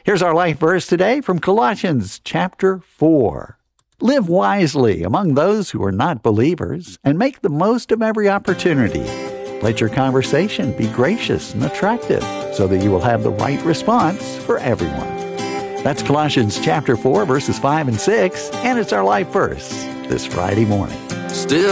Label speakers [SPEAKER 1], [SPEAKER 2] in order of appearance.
[SPEAKER 1] Here's our life verse today from Colossians chapter 4. Live wisely among those who are not believers and make the most of every opportunity. Let your conversation be gracious and attractive so that you will have the right response for everyone. That's Colossians chapter 4, verses 5 and 6, and it's our life verse this Friday morning.